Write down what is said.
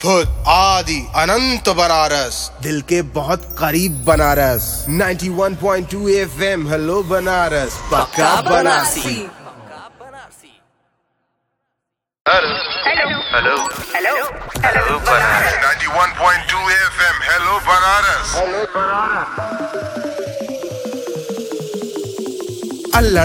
खुद आदि अनंत बनारस, दिल के बहुत करीब बनारस। 91.2 FM हेलो बनारस, पक्का Banarasi. Hello hello hello hello Banaras. 91.2 FM hello Banaras. Allah